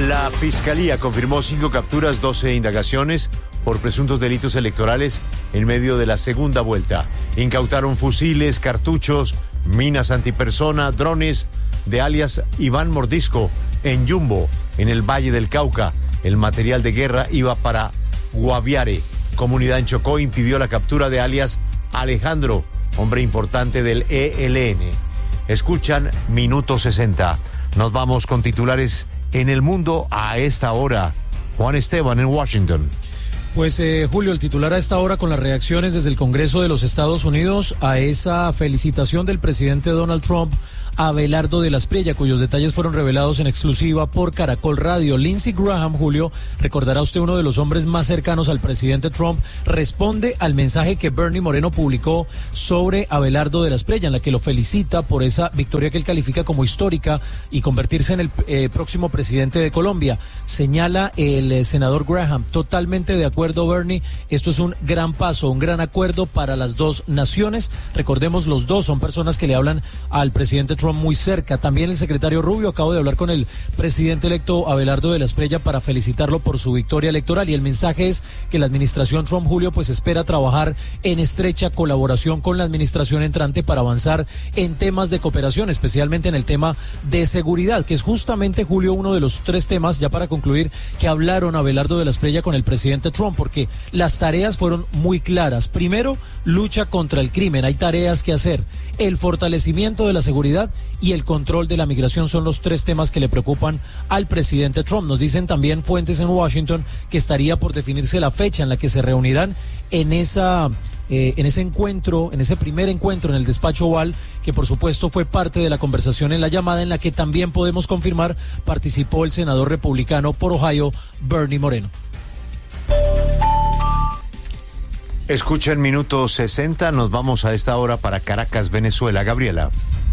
La Fiscalía confirmó 5 capturas, 12 indagaciones por presuntos delitos electorales en medio de la segunda vuelta. Incautaron fusiles, cartuchos, minas antipersona, drones de alias Iván Mordisco en Yumbo, en el Valle del Cauca. El material de guerra iba para Guaviare. Comunidad en Chocó impidió la captura de alias Alejandro, hombre importante del ELN. Escuchan Minuto 60. Nos vamos con titulares en el mundo a esta hora. Juan Esteban en Washington. Pues Julio, el titular a esta hora con las reacciones desde el Congreso de los Estados Unidos a esa felicitación del presidente Donald Trump a Abelardo de la Espriella, cuyos detalles fueron revelados en exclusiva por Caracol Radio. Lindsey Graham, Julio, recordará usted, uno de los hombres más cercanos al presidente Trump, responde al mensaje que Bernie Moreno publicó sobre Abelardo de la Espriella, en la que lo felicita por esa victoria que él califica como histórica y convertirse en el próximo presidente de Colombia. Señala el senador Graham, totalmente de acuerdo, Bernie, esto es un gran paso, un gran acuerdo para las dos naciones. Recordemos, los dos son personas que le hablan al presidente Trump muy cerca. También el secretario Rubio acabo de hablar con el presidente electo Abelardo de la Espriella para felicitarlo por su victoria electoral, y el mensaje es que la administración Trump, Julio, pues espera trabajar en estrecha colaboración con la administración entrante para avanzar en temas de cooperación, especialmente en el tema de seguridad, que es justamente, Julio, uno de los 3 temas, ya para concluir, que hablaron Abelardo de la Espriella con el presidente Trump, porque las tareas fueron muy claras. Primero, lucha contra el crimen, hay tareas que hacer. El fortalecimiento de la seguridad y el control de la migración son los 3 temas que le preocupan al presidente Trump. Nos dicen también fuentes en Washington que estaría por definirse la fecha en la que se reunirán en ese encuentro, en ese primer encuentro en el despacho Oval, que por supuesto fue parte de la conversación en la llamada, en la que también podemos confirmar participó el senador republicano por Ohio, Bernie Moreno. Escuchen Minuto 60, nos vamos a esta hora para Caracas, Venezuela. Gabriela.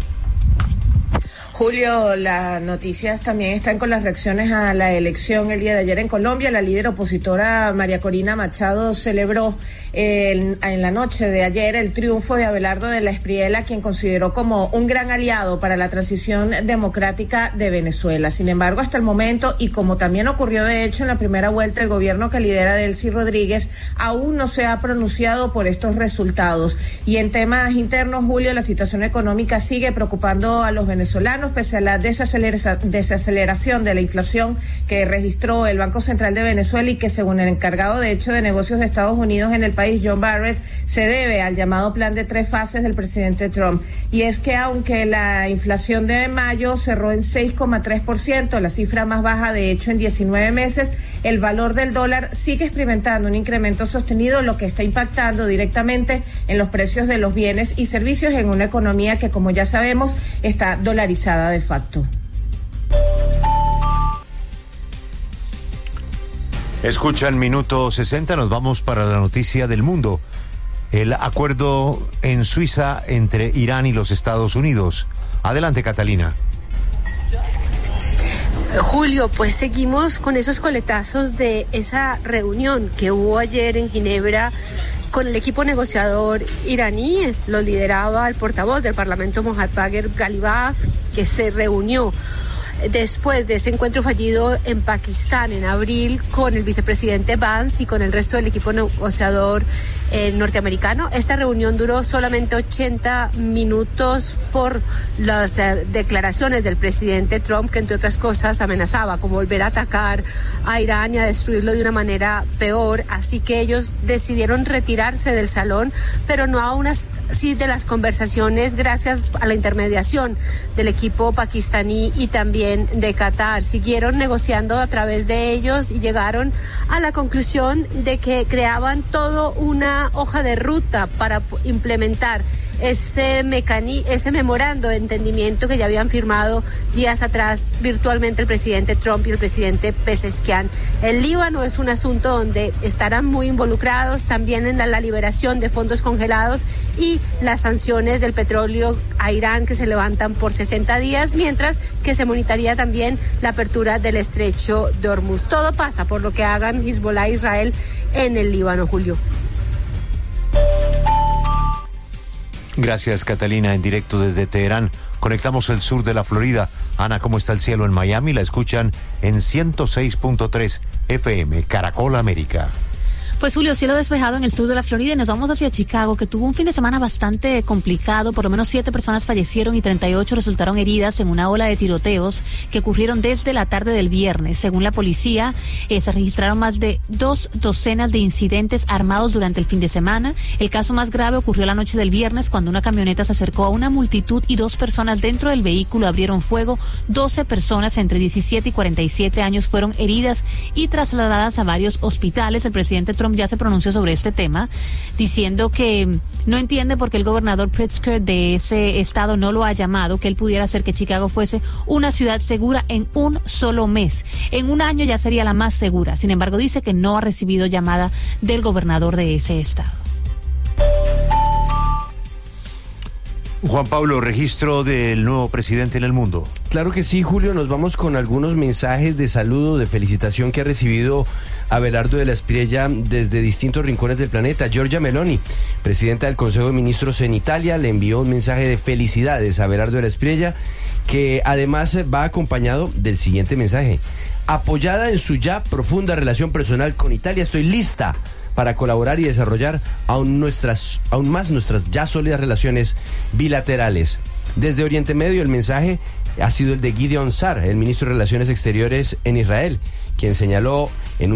Julio, las noticias también están con las reacciones a la elección el día de ayer en Colombia. La líder opositora María Corina Machado celebró en la noche de ayer el triunfo de Abelardo de la Espriella, quien consideró como un gran aliado para la transición democrática de Venezuela. Sin embargo, hasta el momento, y como también ocurrió de hecho en la primera vuelta, el gobierno que lidera Delcy Rodríguez aún no se ha pronunciado por estos resultados. Y en temas internos, Julio, la situación económica sigue preocupando a los venezolanos, pese a la desaceleración de la inflación que registró el Banco Central de Venezuela, y que según el encargado de hecho de negocios de Estados Unidos en el país, John Barrett, se debe al llamado plan de 3 fases del presidente Trump. Y es que aunque la inflación de mayo cerró en 6,3%, la cifra más baja de hecho en 19 meses, el valor del dólar sigue experimentando un incremento sostenido, lo que está impactando directamente en los precios de los bienes y servicios en una economía que, como ya sabemos, está dolarizada de facto. Escuchan Minuto 60, nos vamos para la noticia del mundo. El acuerdo en Suiza entre Irán y los Estados Unidos. Adelante, Catalina. Julio, pues seguimos con esos coletazos de esa reunión que hubo ayer en Ginebra con el equipo negociador iraní. Lo lideraba el portavoz del Parlamento, Mohammad Bagher Ghalibaf, que se reunió después de ese encuentro fallido en Pakistán en abril con el vicepresidente Vance y con el resto del equipo negociador norteamericano. Esta reunión duró solamente 80 minutos por las declaraciones del presidente Trump, que entre otras cosas amenazaba con volver a atacar a Irán y a destruirlo de una manera peor. Así que ellos decidieron retirarse del salón, pero no aún así de las conversaciones, gracias a la intermediación del equipo pakistaní y también de Qatar. Siguieron negociando a través de ellos y llegaron a la conclusión de que creaban todo una hoja de ruta para implementar ese memorando de entendimiento que ya habían firmado días atrás virtualmente el presidente Trump y el presidente Pezeshkian. El Líbano es un asunto donde estarán muy involucrados también en la liberación de fondos congelados y las sanciones del petróleo a Irán, que se levantan por 60 días, mientras que se monitorea también la apertura del estrecho de Hormuz. Todo pasa por lo que hagan Hezbollah e Israel en el Líbano, Julio. Gracias, Catalina, en directo desde Teherán. Conectamos el sur de la Florida. Ana, ¿cómo está el cielo en Miami? La escuchan en 106.3 FM, Caracol América. Pues Julio, cielo despejado en el sur de la Florida y nos vamos hacia Chicago, que tuvo un fin de semana bastante complicado. Por lo menos 7 personas fallecieron y 38 resultaron heridas en una ola de tiroteos que ocurrieron desde la tarde del viernes. Según la policía, se registraron más de 2 docenas de incidentes armados durante el fin de semana. El caso más grave ocurrió la noche del viernes cuando una camioneta se acercó a una multitud y 2 personas dentro del vehículo abrieron fuego. 12 personas entre 17 y 47 años fueron heridas y trasladadas a varios hospitales. El presidente Trump ya se pronunció sobre este tema, diciendo que no entiende por qué el gobernador Pritzker de ese estado no lo ha llamado, que él pudiera hacer que Chicago fuese una ciudad segura en un solo mes. En un año ya sería la más segura. Sin embargo, dice que no ha recibido llamada del gobernador de ese estado. Juan Pablo, registro del nuevo presidente en el mundo. Claro que sí, Julio, nos vamos con algunos mensajes de saludo, de felicitación que ha recibido Abelardo de la Espriella desde distintos rincones del planeta. Giorgia Meloni, presidenta del Consejo de Ministros en Italia, le envió un mensaje de felicidades a Abelardo de la Espriella, que además va acompañado del siguiente mensaje. Apoyada en su ya profunda relación personal con Italia, estoy lista para colaborar y desarrollar aún más nuestras ya sólidas relaciones bilaterales. Desde Oriente Medio el mensaje ha sido el de Gideon Sa'ar, el ministro de Relaciones Exteriores en Israel, quien señaló en un